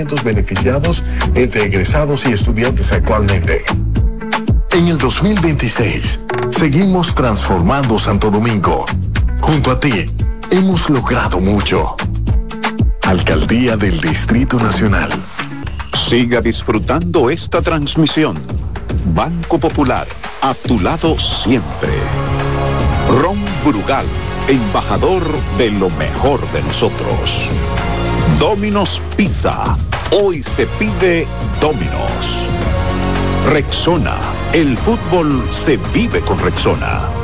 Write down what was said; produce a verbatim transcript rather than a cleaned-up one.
beneficiados entre egresados y estudiantes actualmente. En el dos mil veintiséis, seguimos transformando Santo Domingo. Junto a ti, hemos logrado mucho. Alcaldía del Distrito Nacional. Siga disfrutando esta transmisión. Banco Popular, a tu lado siempre. Ron Brugal, embajador de lo mejor de nosotros. Domino's Pizza, hoy se pide Domino's. Rexona, el fútbol se vive con Rexona.